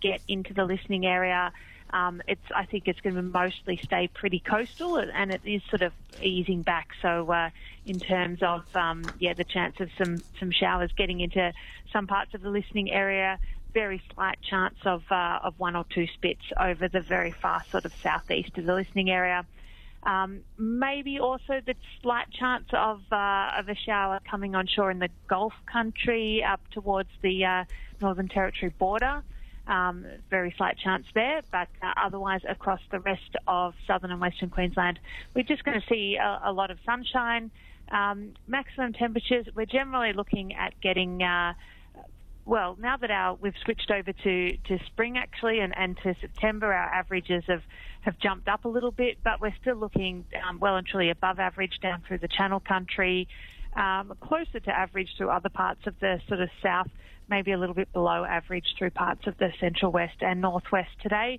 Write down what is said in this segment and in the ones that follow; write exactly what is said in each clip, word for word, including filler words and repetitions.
get into the listening area. Um, it's, I think it's going to mostly stay pretty coastal, and it is sort of easing back. So, uh, in terms of, um, yeah, the chance of some, some showers getting into some parts of the listening area, very slight chance of, uh, of one or two spits over the very far sort of southeast of the listening area. Um, maybe also the slight chance of, uh, of a shower coming on shore in the Gulf country up towards the, uh, Northern Territory border. Um, very slight chance there, but uh, otherwise across the rest of southern and western Queensland, we're just going to see a, a lot of sunshine. Um, maximum temperatures, we're generally looking at getting, uh, well, now that our we've switched over to, to spring actually and, and to September, our averages have, have jumped up a little bit, but we're still looking um, well and truly above average down through the Channel country, um, closer to average through other parts of the sort of south, maybe a little bit below average through parts of the central west and northwest today,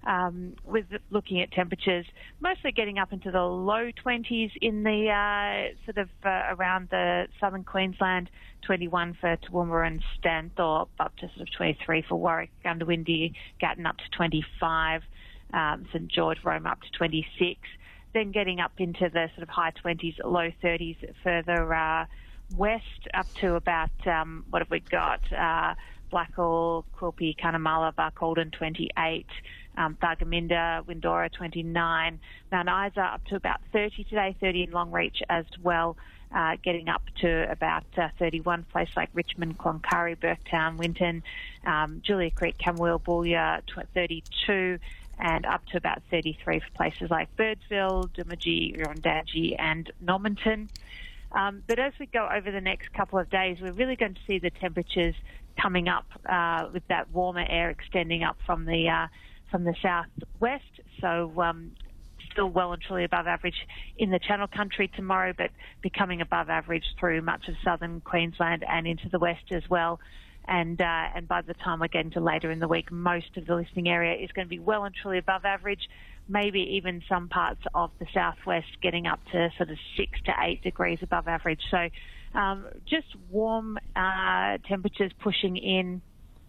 um, with looking at temperatures mostly getting up into the low twenties in the uh, sort of uh, around the southern Queensland, twenty-one for Toowoomba and Stanthorpe, up to sort of twenty-three for Warwick, Goondiwindi, Gatton up to twenty-five, um, St George, Rome up to twenty-six, then getting up into the sort of high twenties, low thirties further uh, west up to about, um, what have we got, uh, Blackall, Quilpie, Cunnamulla, Barcaldine twenty-eight, um, Thargomindah, Windora twenty-nine, Mount Isa up to about thirty today, thirty in Longreach as well, uh, getting up to about uh, thirty-one, place like Richmond, Cloncurry, Burketown, Winton, um, Julia Creek, Camwell, Boulia, thirty-two, and up to about thirty-three for places like Birdsville, Doomadgee, Rondangi and Normanton. Um, but as we go over the next couple of days, we're really going to see the temperatures coming up uh, with that warmer air extending up from the uh, from the southwest. So um, still well and truly above average in the Channel country tomorrow, but becoming above average through much of southern Queensland and into the west as well. And uh, and by the time we get into later in the week, most of the listening area is going to be well and truly above average, maybe even some parts of the southwest getting up to sort of six to eight degrees above average. So um, just warm uh, temperatures pushing in,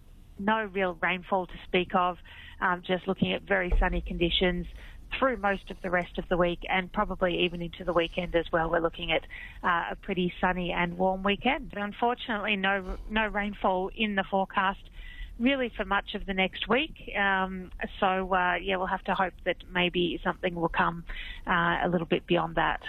no real rainfall to speak of, um, just looking at very sunny conditions through most of the rest of the week and probably even into the weekend as well. We're looking at uh, a pretty sunny and warm weekend. But unfortunately, no no rainfall in the forecast really for much of the next week. Um, so, uh, yeah, we'll have to hope that maybe something will come uh, a little bit beyond that.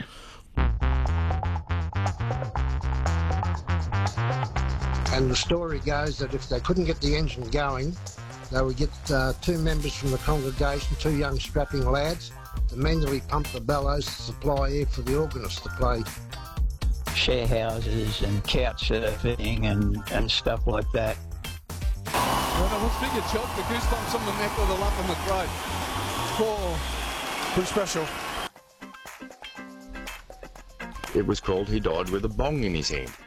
And the story goes that if they couldn't get the engine going, they would get uh, two members from the congregation, two young strapping lads, to manually pump the bellows to supply air for the organist to play. Share houses and couch surfing and, and stuff like that. Well, that was bigger shot, the goosebumps on the neck or the lump in the throat. Oh, pretty special. It was called He Died with a Bong in his hand.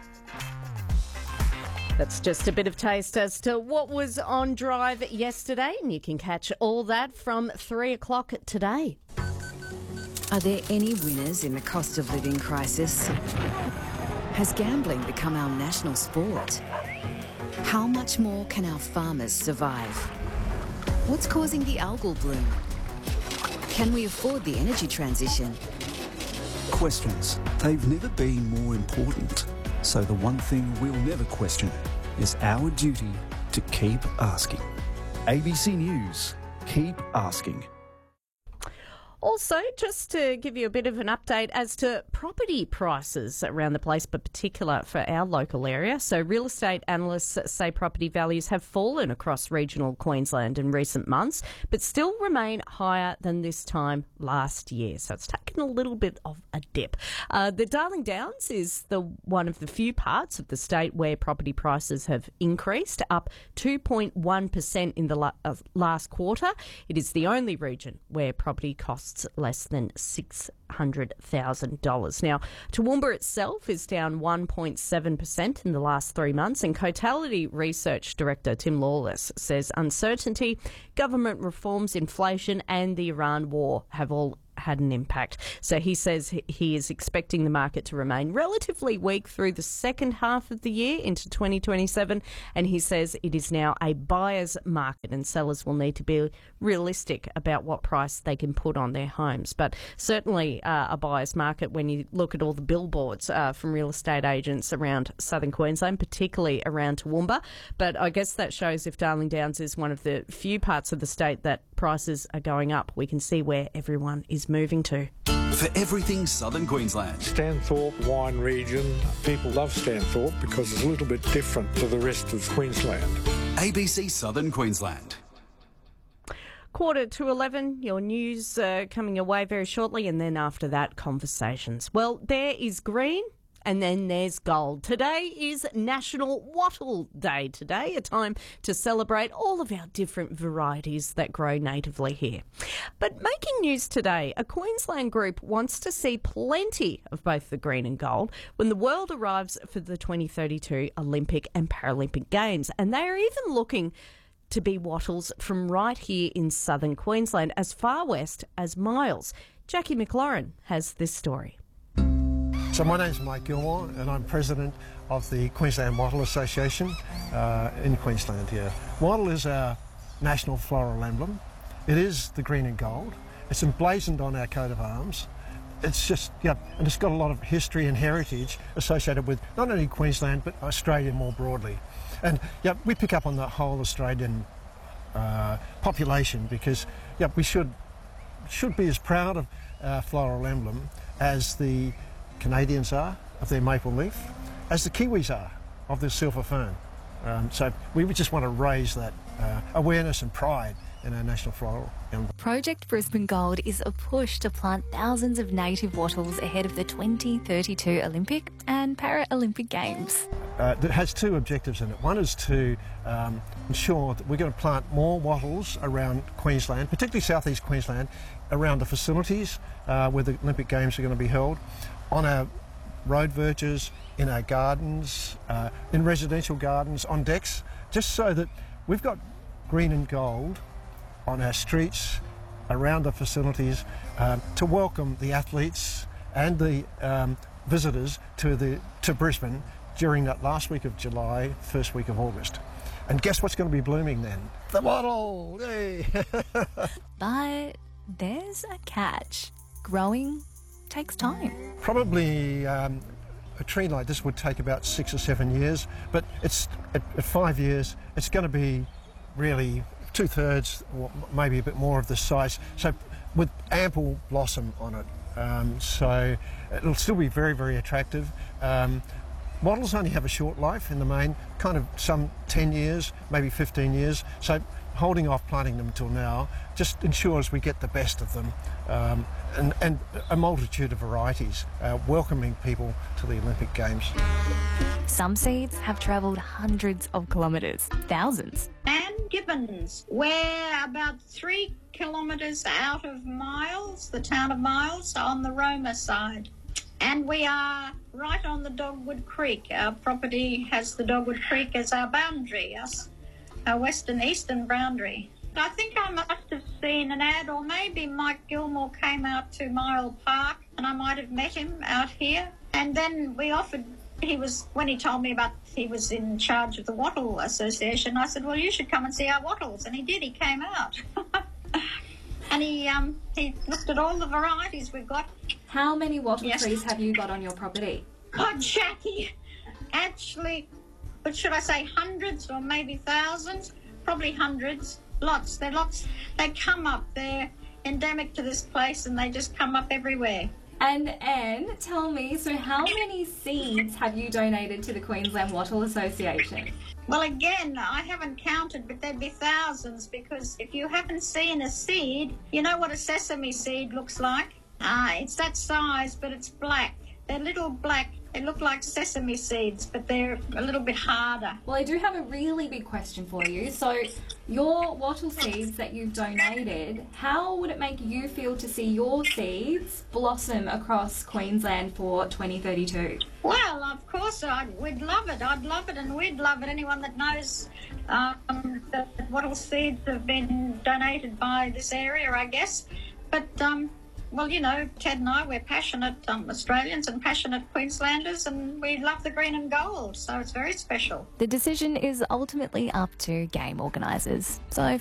That's just a bit of taste as to what was on Drive yesterday, and you can catch all that from three o'clock today. Are there any winners in the cost of living crisis? Has gambling become our national sport? How much more can our farmers survive? What's causing the algal bloom? Can we afford the energy transition? Questions. They've never been more important. So the one thing we'll never question is our duty to keep asking. A B C News, keep asking. Also, just to give you a bit of an update as to property prices around the place, but particular for our local area. So real estate analysts say property values have fallen across regional Queensland in recent months, but still remain higher than this time last year. So it's taken a little bit of a dip. Uh, the Darling Downs is the one of the few parts of the state where property prices have increased, up two point one percent in the la- uh, last quarter. It is the only region where property costs less than six hundred thousand dollars. Now, Toowoomba itself is down one point seven percent in the last three months, and Cotality Research Director Tim Lawless says uncertainty, government reforms, inflation and the Iran war have all had an impact. So he says he is expecting the market to remain relatively weak through the second half of the year into twenty twenty-seven, and he says it is now a buyer's market and sellers will need to be realistic about what price they can put on their homes. But certainly uh, a buyer's market when you look at all the billboards uh, from real estate agents around southern Queensland, particularly around Toowoomba. But I guess that shows if Darling Downs is one of the few parts of the state that prices are going up, we can see where everyone is moving to. For everything Southern Queensland. Stanthorpe wine region. People love Stanthorpe because it's a little bit different to the rest of Queensland. A B C Southern Queensland. Quarter to eleven, your news uh, coming away very shortly, and then after that, conversations. Well, there is green. And then there's gold. Today is National Wattle Day today, a time to celebrate all of our different varieties that grow natively here. But making news today, a Queensland group wants to see plenty of both the green and gold when the world arrives for the twenty thirty-two Olympic and Paralympic Games. And they are even looking to be wattles from right here in southern Queensland, as far west as Miles. Jackie McLaurin has this story. So my name's Mike Gilmore and I'm president of the Queensland Wattle Association uh, in Queensland here. Wattle is our national floral emblem. It is the green and gold. It's emblazoned on our coat of arms. It's just, yeah, and it's got a lot of history and heritage associated with not only Queensland but Australia more broadly. And yeah, we pick up on the whole Australian uh, population because yeah, we should should be as proud of our floral emblem as the Canadians are of their maple leaf, as the Kiwis are of their silver fern. Um, so we would just want to raise that uh, awareness and pride in our national floral emblem. Project Brisbane Gold is a push to plant thousands of native wattles ahead of the twenty thirty-two Olympic and Paralympic Games. Uh, it has two objectives in it. One is to um, ensure that we're going to plant more wattles around Queensland, particularly southeast Queensland, around the facilities uh, where the Olympic Games are going to be held, on our road verges, in our gardens, uh, in residential gardens, on decks, just so that we've got green and gold on our streets, around the facilities, um, to welcome the athletes and the um, visitors to the to Brisbane during that last week of July, first week of August. And guess what's going to be blooming then? The wattle! Yay! But there's a catch. Growing takes time. Probably um, a tree like this would take about six or seven years, but it's at, at five years, it's going to be really two-thirds or maybe a bit more of the size, so with ample blossom on it. Um, so it'll still be very, very attractive. Um, Wattles only have a short life in the main, kind of some ten years, maybe fifteen years, so holding off planting them until now just ensures we get the best of them, um, and, and a multitude of varieties, uh, welcoming people to the Olympic Games. Some seeds have travelled hundreds of kilometres, thousands. Anne Gibbons, we're about three kilometres out of Miles, the town of Miles, on the Roma side. And we are right on the Dogwood Creek. Our property has the Dogwood Creek as our boundary, us, our western eastern boundary. I think I must have seen an ad, or maybe Mike Gilmore came out to Mile Park and I might have met him out here. And then we offered, he was, when he told me about he was in charge of the Wattle Association, I said, well, you should come and see our wattles. And he did, he came out. And he um, he looked at all the varieties we've got. How many wattle yes. trees have you got on your property? Oh, Jackie, actually, but should I say hundreds or maybe thousands? Probably hundreds. Lots. They're lots. They come up. They're endemic to this place and they just come up everywhere. And Anne, tell me, so how many seeds have you donated to the Queensland Wattle Association? Well, again, I haven't counted, but there'd be thousands, because if you haven't seen a seed, you know what a sesame seed looks like? Ah, it's that size, but it's black. They're little black. They look like sesame seeds, but they're a little bit harder. Well, I do have a really big question for you. So, your wattle seeds that you've donated, how would it make you feel to see your seeds blossom across Queensland for twenty thirty-two? Well, of course, I'd, we'd love it. I'd love it, and we'd love it. Anyone that knows um, that wattle seeds have been donated by this area, I guess. But um, well, you know, Ted and I, we're passionate um, Australians and passionate Queenslanders, and we love the green and gold, so it's very special. The decision is ultimately up to game organisers. So